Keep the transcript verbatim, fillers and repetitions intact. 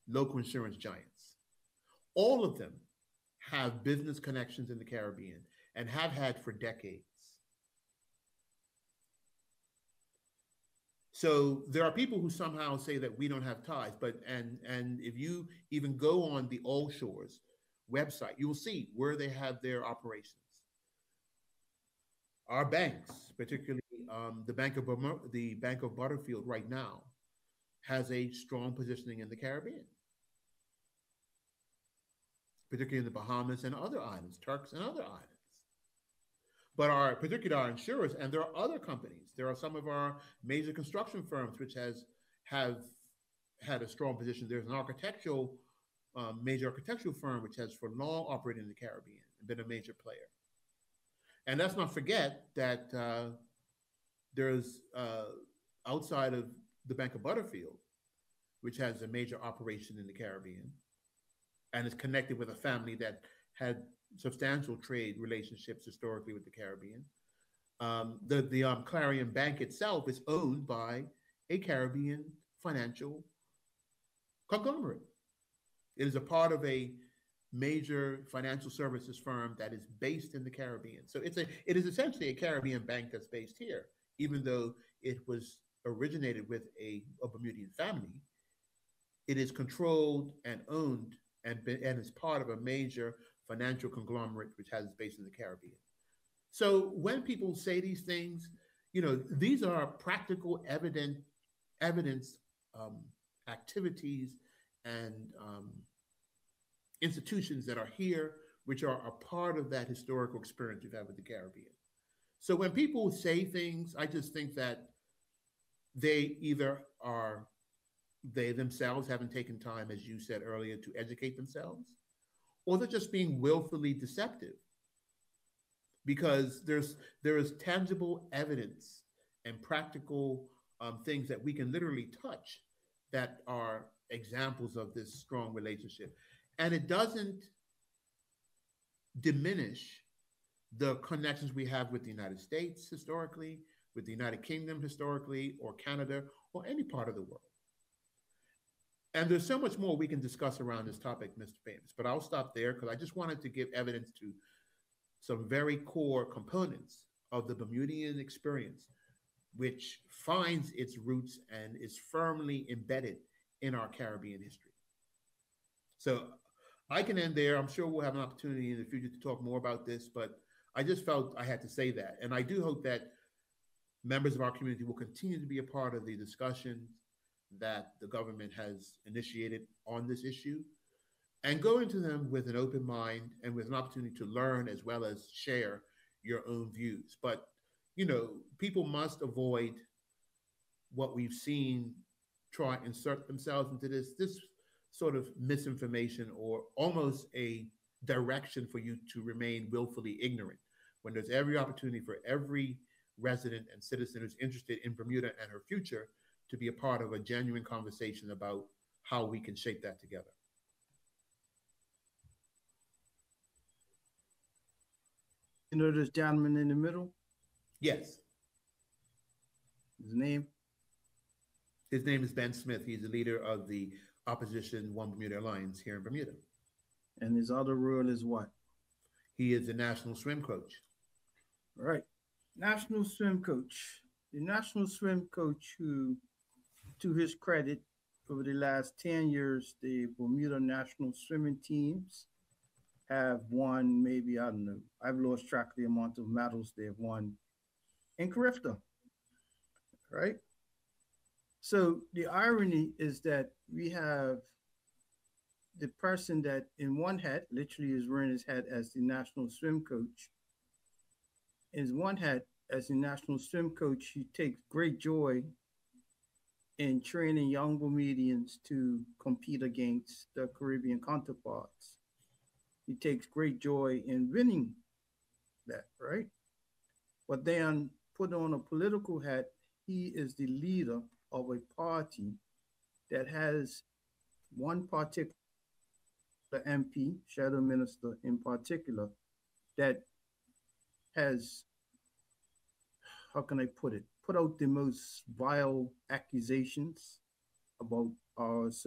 local insurance giants. All of them have business connections in the Caribbean and have had for decades. So there are people who somehow say that we don't have ties, but and and if you even go on the All Shores website, you will see where they have their operations. Our banks, particularly um, the Bank of the Bank of Butterfield, right now has a strong positioning in the Caribbean, particularly in the Bahamas and other islands, Turks and other islands. But our particularly our insurers, and there are other companies. There are some of our major construction firms which has have had a strong position. There's an architectural um, major architectural firm which has for long operated in the Caribbean and been a major player. And let's not forget that uh, there's uh, outside of the Bank of Butterfield, which has a major operation in the Caribbean and is connected with a family that had substantial trade relationships historically with the Caribbean. Um, the the um, Clarion Bank itself is owned by a Caribbean financial conglomerate. It is a part of a major financial services firm that is based in the Caribbean. So it's a it is essentially a Caribbean bank that's based here, even though it was originated with a, a Bermudian family. It is controlled and owned and, and is part of a major financial conglomerate which has its base in the Caribbean. So when people say these things, you know, these are practical, evident, evidence um, activities and um, institutions that are here, which are a part of that historical experience you've had with the Caribbean. So when people say things, I just think that they either are, they themselves haven't taken time, as you said earlier, to educate themselves, or they're just being willfully deceptive, because there's there is tangible evidence and practical um, things that we can literally touch that are examples of this strong relationship. And it doesn't diminish the connections we have with the United States historically, with the United Kingdom historically, or Canada, or any part of the world. And there's so much more we can discuss around this topic, Mister Famous, but I'll stop there because I just wanted to give evidence to some very core components of the Bermudian experience, which finds its roots and is firmly embedded in our Caribbean history. So I can end there. I'm sure we'll have an opportunity in the future to talk more about this, but I just felt I had to say that. And I do hope that members of our community will continue to be a part of the discussions that the government has initiated on this issue, and go into them with an open mind and with an opportunity to learn as well as share your own views. But, you know, people must avoid what we've seen try and insert themselves into this, this sort of misinformation, or almost a direction for you to remain willfully ignorant, when there's every opportunity for every resident and citizen who's interested in Bermuda and her future to be a part of a genuine conversation about how we can shape that together. You know this gentleman in the middle? Yes. His name? His name is Ben Smith. He's the leader of the opposition One Bermuda Alliance here in Bermuda. And his other role is what? He is the national swim coach. Right. National swim coach. The national swim coach who, to his credit, over the last ten years, the Bermuda national swimming teams have won, maybe, I don't know, I've lost track of the amount of medals they've won in Carifta, right? So the irony is that we have the person that in one hat, literally is wearing his hat as the national swim coach. In one hat, as the national swim coach, he takes great joy in training young Bermudians to compete against their Caribbean counterparts. He takes great joy in winning that, right? But then put on a political hat, he is the leader of a party that has one particular M P, shadow minister in particular, that has, how can I put it, put out the most vile accusations about our